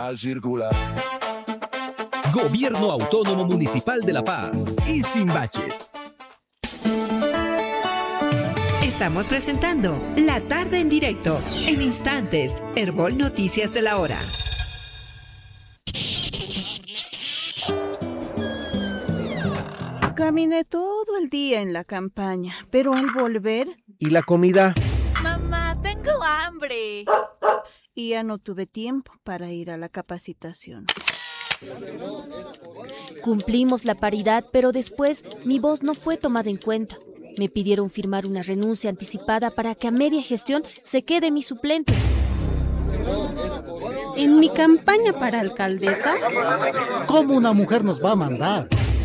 al circular. Gobierno Autónomo Municipal de La Paz. Y sin baches. Estamos presentando La Tarde en Directo. En instantes, Herbol Noticias de la Hora. Caminé todo el día en la campaña, pero al volver... ¿Y la comida? Mamá, tengo hambre. Y ya no tuve tiempo para ir a la capacitación. Cumplimos la paridad, pero después mi voz no fue tomada en cuenta. Me pidieron firmar una renuncia anticipada para que a media gestión se quede mi suplente. En mi campaña para alcaldesa... ¿Cómo una mujer nos va a mandar?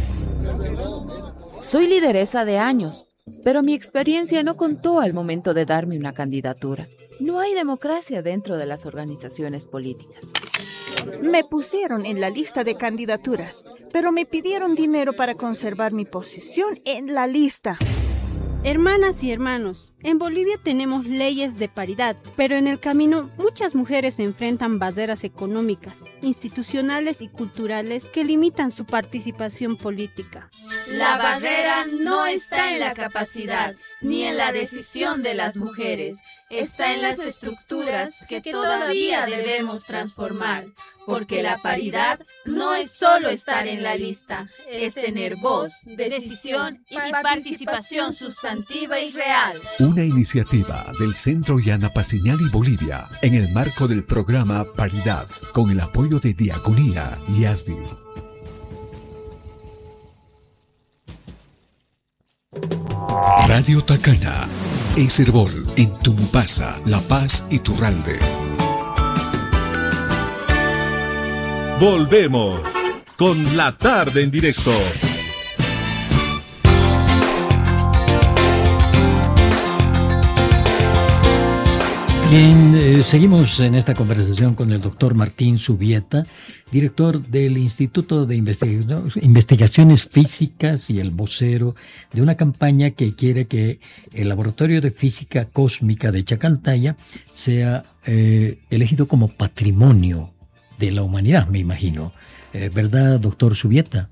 Soy lideresa de años, pero mi experiencia no contó al momento de darme una candidatura. No hay democracia dentro de las organizaciones políticas. Me pusieron en la lista de candidaturas, pero me pidieron dinero para conservar mi posición en la lista. Hermanas y hermanos, en Bolivia tenemos leyes de paridad, pero en el camino muchas mujeres enfrentan barreras económicas, institucionales y culturales que limitan su participación política. La barrera no está en la capacidad ni en la decisión de las mujeres, está en las estructuras que todavía debemos transformar, porque la paridad no es solo estar en la lista, es tener voz, decisión y participación sustantiva y real. Una iniciativa del Centro Yana Paciñani Bolivia en el marco del programa Paridad, con el apoyo de Diaconía y ASDI. Radio Tacana, es Herbol en Tumbasa, La Paz y Turralbe. Volvemos con La Tarde en Directo. Bien, seguimos en esta conversación con el doctor Martín Subieta, director del Instituto de Investigaciones Físicas y el vocero de una campaña que quiere que el Laboratorio de Física Cósmica de Chacaltaya sea elegido como patrimonio de la humanidad, me imagino. ¿Verdad, doctor Subieta?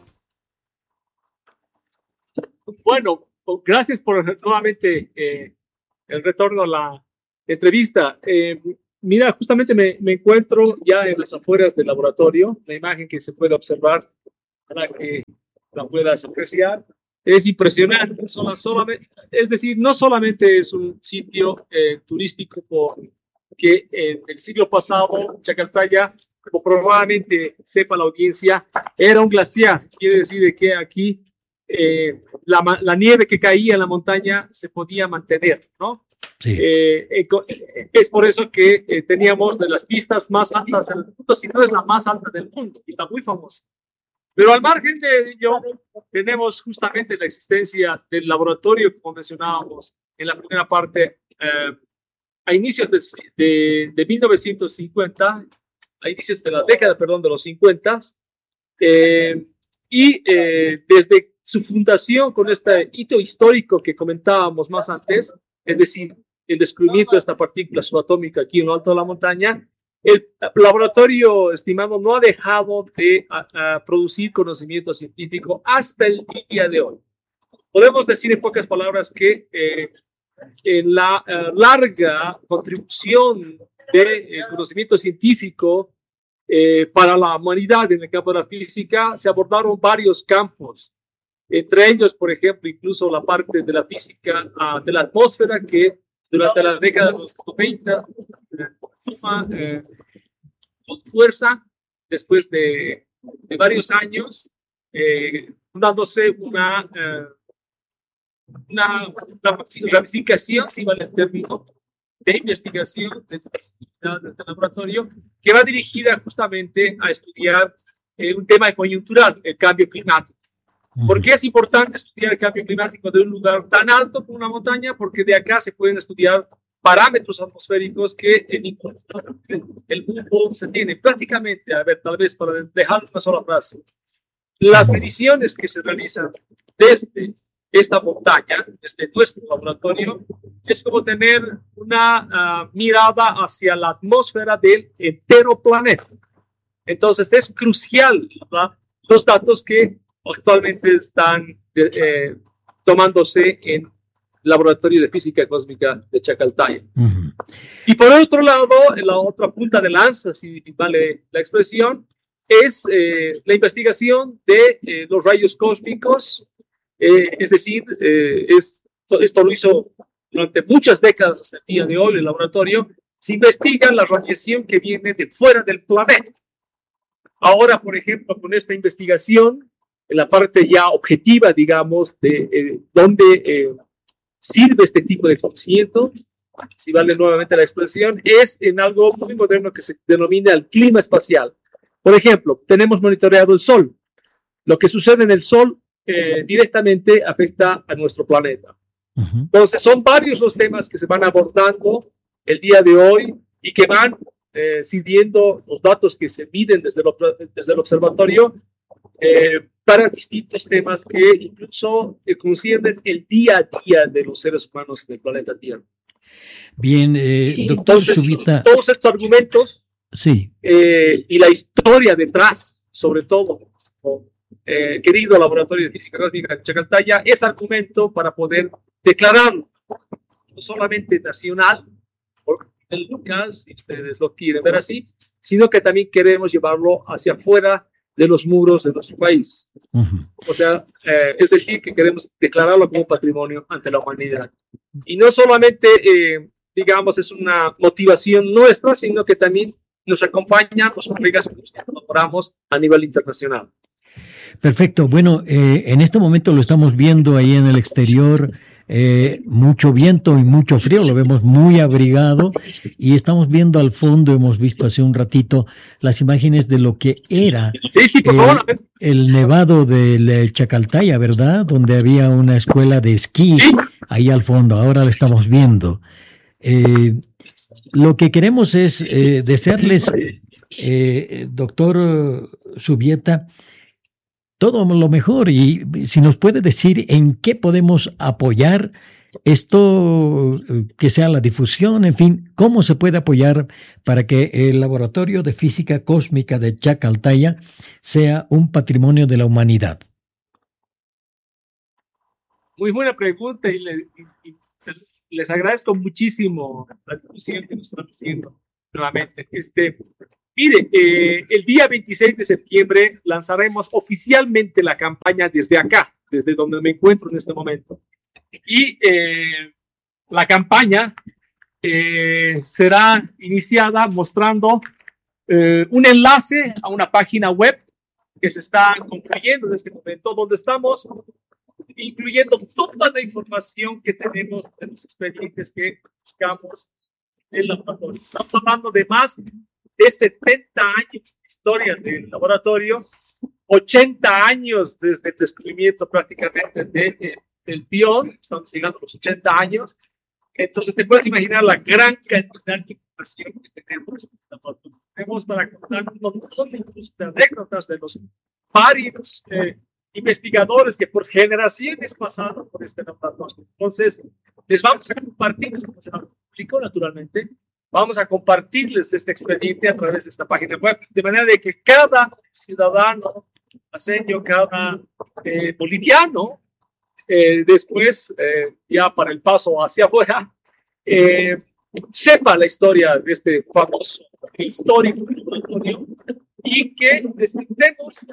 Bueno, gracias por nuevamente el retorno a la entrevista. Mira, justamente me encuentro ya en las afueras del laboratorio. La imagen que se puede observar para que la puedas apreciar es impresionante. Es decir, no solamente es un sitio turístico porque en el siglo pasado Chacaltaya, como probablemente sepa la audiencia, era un glaciar. Quiere decir que aquí la nieve que caía en la montaña se podía mantener, ¿no? Sí. Es por eso que teníamos de las pistas más altas del mundo, si no es la más alta del mundo, y está muy famosa. Pero al margen de ello, tenemos justamente la existencia del laboratorio, como mencionábamos en la primera parte, a inicios de 1950, a inicios de la década, perdón, de los 50, y desde su fundación con este hito histórico que comentábamos más antes, es decir, el descubrimiento de esta partícula subatómica aquí en lo alto de la montaña, el laboratorio, estimado, no ha dejado de producir conocimiento científico hasta el día de hoy. Podemos decir en pocas palabras que en la larga contribución del conocimiento científico para la humanidad en el campo de la física, se abordaron varios campos. Entre ellos, por ejemplo, incluso la parte de la física de la atmósfera, que durante la década de los 90 toma fuerza después de varios años, dándose una ramificación, si vale el término, de investigación de este laboratorio, que va dirigida justamente a estudiar un tema coyuntural, el cambio climático. ¿Por qué es importante estudiar el cambio climático de un lugar tan alto como una montaña? Porque de acá se pueden estudiar parámetros atmosféricos que el mundo se tiene. Prácticamente, a ver, tal vez para dejar una sola frase, las mediciones que se realizan desde esta montaña, desde nuestro laboratorio, es como tener una mirada hacia la atmósfera del entero planeta. Entonces es crucial, ¿verdad?, los datos que actualmente están tomándose en el Laboratorio de Física Cósmica de Chacaltaya. Y por otro lado, la otra punta de lanza, si vale la expresión, es la investigación de los rayos cósmicos. Es decir, esto lo hizo durante muchas décadas hasta el día de hoy el laboratorio. Se investiga la radiación que viene de fuera del planeta. Ahora, por ejemplo, con esta investigación, en la parte ya objetiva, digamos, de dónde sirve este tipo de conocimiento, si vale nuevamente la expresión, es en algo muy moderno que se denomina el clima espacial. Por ejemplo, tenemos monitoreado el Sol. Lo que sucede en el Sol directamente afecta a nuestro planeta. Entonces, son varios los temas que se van abordando el día de hoy y que van sirviendo los datos que se miden desde el observatorio para distintos temas que incluso conciernen el día a día de los seres humanos del planeta Tierra. Bien, doctor Zubita. Todos estos argumentos sí. Y la historia detrás, sobre todo, querido Laboratorio de Física Cósmica de Chacaltaya, es argumento para poder declararlo, no solamente nacional, por el Lucas, si ustedes lo quieren ver así, sino que también queremos llevarlo hacia afuera de los muros de nuestro país. O sea, es decir, que queremos declararlo como patrimonio ante la humanidad. Y no solamente, digamos, es una motivación nuestra, sino que también nos acompañan los colegas con los que colaboramos a nivel internacional. Perfecto. Bueno, en este momento lo estamos viendo ahí en el exterior, mucho viento y mucho frío, lo vemos muy abrigado y estamos viendo al fondo, hemos visto hace un ratito las imágenes de lo que era el nevado del Chacaltaya, ¿verdad? Donde había una escuela de esquí ahí al fondo, ahora lo estamos viendo. Lo que queremos es desearles, doctor Zubieta, todo lo mejor, y si nos puede decir en qué podemos apoyar esto, que sea la difusión, en fin, cómo se puede apoyar para que el Laboratorio de Física Cósmica de Chacaltaya sea un patrimonio de la humanidad. Muy buena pregunta y les agradezco muchísimo la difusión que nos están haciendo nuevamente. Mire, el día 26 de septiembre lanzaremos oficialmente la campaña desde acá, desde donde me encuentro en este momento. Y la campaña será iniciada mostrando un enlace a una página web que se está construyendo en este momento, donde estamos incluyendo toda la información que tenemos de los expedientes que buscamos en el laboratorio. Estamos hablando de más de 70 años de historia del laboratorio, 80 años desde el descubrimiento prácticamente del pion, estamos llegando a los 80 años, entonces te puedes imaginar la gran cantidad de información que tenemos. Tenemos para contar un montón de anécdotas de los varios investigadores que por generaciones pasaron por este laboratorio. Entonces, les vamos a compartir, como se lo publicó naturalmente, vamos a compartirles este expediente a través de esta página web, de manera de que cada ciudadano paseño, cada boliviano, después, ya para el paso hacia afuera, sepa la historia de este famoso histórico laboratorio y que despertemos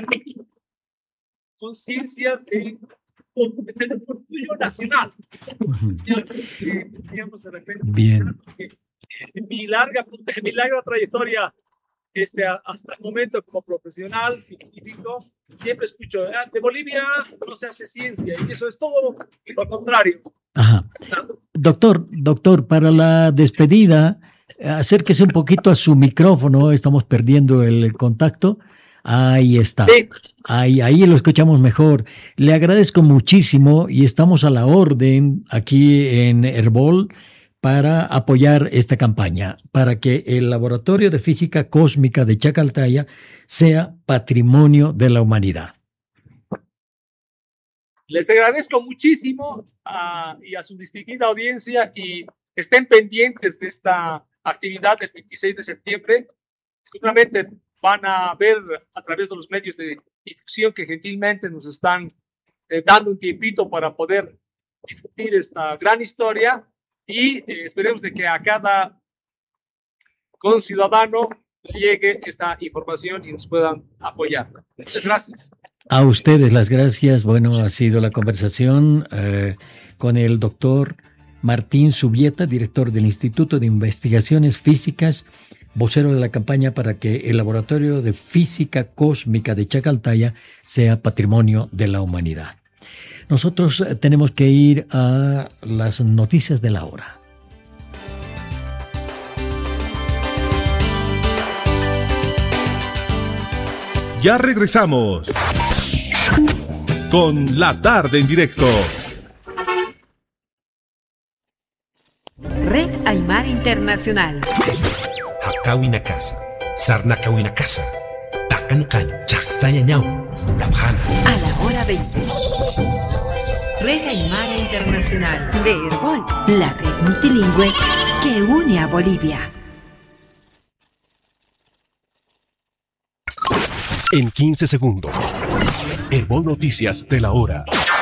conciencia del orgullo nacional. Digamos de repente, bien. Mi larga trayectoria hasta el momento como profesional, científico, siempre escucho, de Bolivia no se hace ciencia, y eso es todo lo contrario. Ajá. Doctor, para la despedida, acérquese un poquito a su micrófono, estamos perdiendo el contacto. Ahí está. Sí. Ahí lo escuchamos mejor. Le agradezco muchísimo y estamos a la orden aquí en Herbol para apoyar esta campaña, para que el Laboratorio de Física Cósmica de Chacaltaya sea patrimonio de la humanidad. Les agradezco muchísimo y a su distinguida audiencia, y estén pendientes de esta actividad del 26 de septiembre. Seguramente van a ver a través de los medios de difusión que gentilmente nos están dando un tiempito para poder difundir esta gran historia, y esperemos de que a cada conciudadano llegue esta información y nos puedan apoyar. Muchas gracias. A ustedes las gracias. Bueno, ha sido la conversación con el doctor Martín Subieta, director del Instituto de Investigaciones Físicas, vocero de la campaña para que el Laboratorio de Física Cósmica de Chacaltaya sea patrimonio de la humanidad. Nosotros tenemos que ir a las noticias de la hora. Ya regresamos con La Tarde en Directo. Red Aymara Internacional. Hakawina casa, Sarnakawina casa, Takanukan, Chaktayañau, Munabjana. A la hora 20. Red Aymara Internacional de Herbol, la red multilingüe que une a Bolivia. En 15 segundos, Herbol Noticias de la hora.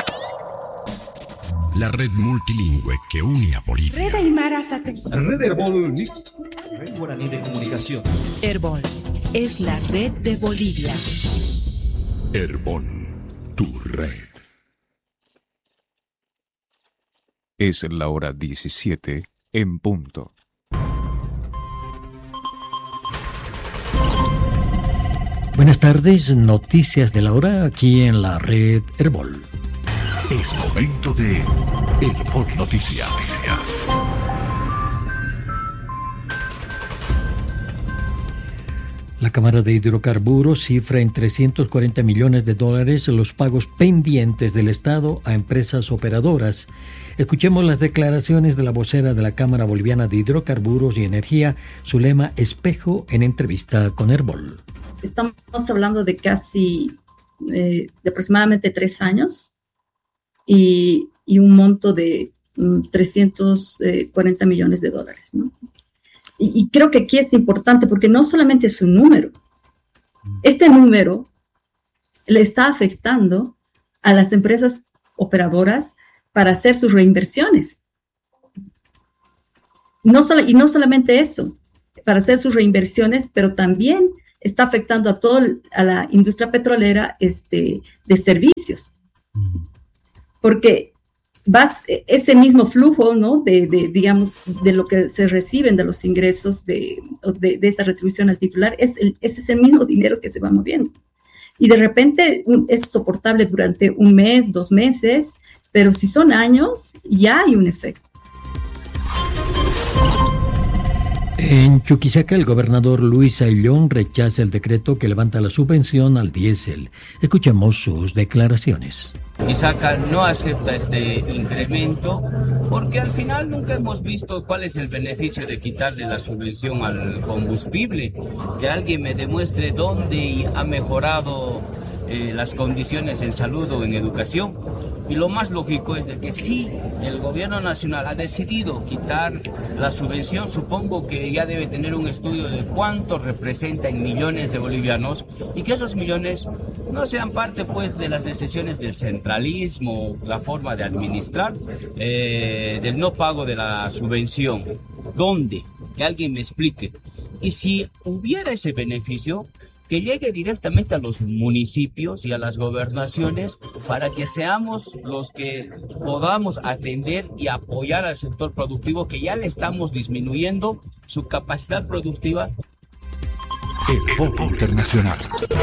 La red multilingüe que une a Bolivia. Red Aymara Red Herbol. Red Guaraní de Comunicación. Herbol es la red de Bolivia. Herbol, tu red. Es la hora 17 en punto. Buenas tardes, noticias de la hora aquí en la red Herbol. Es momento de Herbol Noticias. La Cámara de Hidrocarburos cifra en $340 millones los pagos pendientes del Estado a empresas operadoras. Escuchemos las declaraciones de la vocera de la Cámara Boliviana de Hidrocarburos y Energía, Zulema Espejo, en entrevista con Herbol. Estamos hablando de casi, de aproximadamente 3 años y un monto de $340 millones, ¿no? Y creo que aquí es importante porque no solamente es un número. Este número le está afectando a las empresas operadoras para hacer sus reinversiones. Y no solamente eso, para hacer sus reinversiones, pero también está afectando a la industria petrolera de servicios. Porque ese mismo flujo, ¿no? digamos, de lo que se reciben de los ingresos de esta retribución al titular, ese es el mismo dinero que se va moviendo. Y de repente es soportable durante 1 mes, 2 meses, pero si son años, ya hay un efecto. En Chuquisaca, el gobernador Luis Ayllón rechaza el decreto que levanta la subvención al diésel. Escuchemos sus declaraciones. Chuquisaca no acepta este incremento porque al final nunca hemos visto cuál es el beneficio de quitarle la subvención al combustible. Que alguien me demuestre dónde ha mejorado las condiciones en salud o en educación. Y lo más lógico es de que si el gobierno nacional ha decidido quitar la subvención, supongo que ya debe tener un estudio de cuánto representa en millones de bolivianos y que esos millones no sean parte pues de las decisiones del centralismo, la forma de administrar, del no pago de la subvención. ¿Dónde? Que alguien me explique. Y si hubiera ese beneficio, que llegue directamente a los municipios y a las gobernaciones para que seamos los que podamos atender y apoyar al sector productivo, que ya le estamos disminuyendo su capacidad productiva. El Foro Internacional.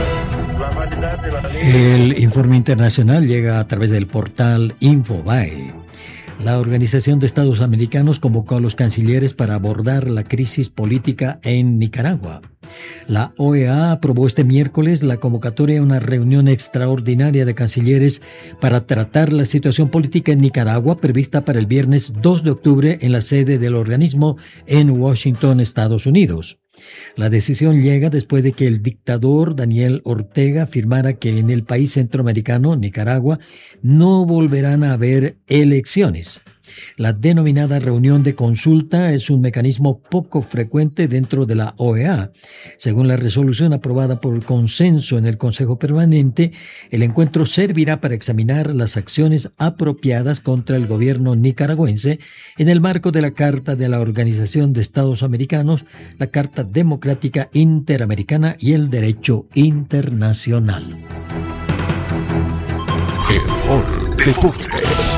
El informe internacional llega a través del portal Infobae. La Organización de Estados Americanos convocó a los cancilleres para abordar la crisis política en Nicaragua. La OEA aprobó este miércoles la convocatoria a una reunión extraordinaria de cancilleres para tratar la situación política en Nicaragua, prevista para el viernes 2 de octubre en la sede del organismo en Washington, Estados Unidos. La decisión llega después de que el dictador Daniel Ortega afirmara que en el país centroamericano, Nicaragua, no volverán a haber elecciones. La denominada reunión de consulta es un mecanismo poco frecuente dentro de la OEA. Según la resolución aprobada por consenso en el Consejo Permanente, el encuentro servirá para examinar las acciones apropiadas contra el gobierno nicaragüense en el marco de la Carta de la Organización de Estados Americanos, la Carta Democrática Interamericana y el Derecho Internacional. Herbol Deportes.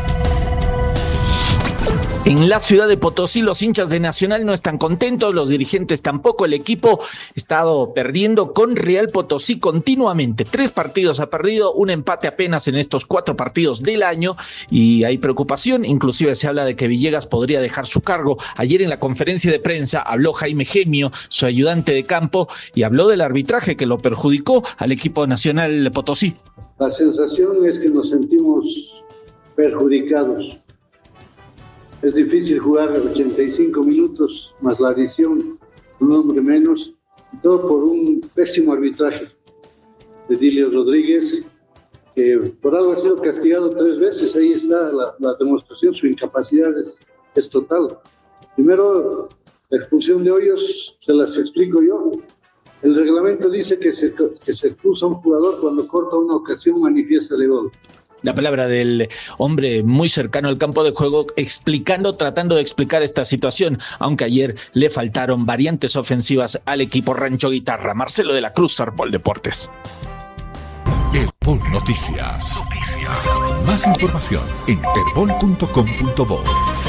En la ciudad de Potosí, los hinchas de Nacional no están contentos, los dirigentes tampoco. El equipo ha estado perdiendo con Real Potosí continuamente. 3 partidos ha perdido, un empate apenas en estos 4 partidos del año, y hay preocupación. Inclusive se habla de que Villegas podría dejar su cargo. Ayer en la conferencia de prensa habló Jaime Gemio, su ayudante de campo, y habló del arbitraje que lo perjudicó al equipo Nacional Potosí. La sensación es que nos sentimos perjudicados. Es difícil jugar 85 minutos más la adición, un hombre menos, todo por un pésimo arbitraje de Dilio Rodríguez, que por algo ha sido castigado 3 veces. Ahí está la demostración, su incapacidad es total. Primero, la expulsión de Hoyos, se las explico yo. El reglamento dice que se expulsa a un jugador cuando corta una ocasión manifiesta de gol. La palabra del hombre muy cercano al campo de juego tratando de explicar esta situación, aunque ayer le faltaron variantes ofensivas al equipo Rancho Guitarra. Marcelo de la Cruz, Herbol Deportes. Herbol Noticias. Más información en herbol.com.bo.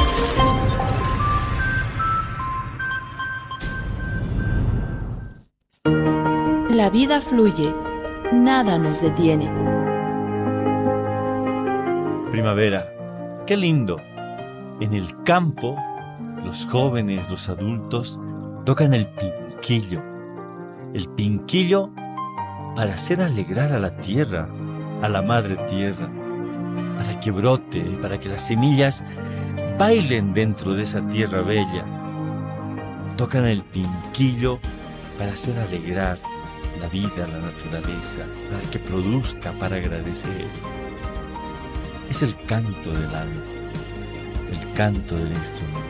La vida fluye, nada nos detiene. Primavera, qué lindo. En el campo, los jóvenes, los adultos, tocan el pinquillo. El pinquillo para hacer alegrar a la tierra, a la madre tierra, para que brote, para que las semillas bailen dentro de esa tierra bella. Tocan el pinquillo para hacer alegrar la vida, la naturaleza, para que produzca, para agradecer. Es el canto del alma, el canto del instrumento.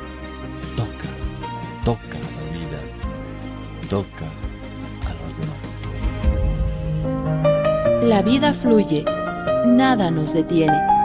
Toca la vida, toca a los demás. La vida fluye, nada nos detiene.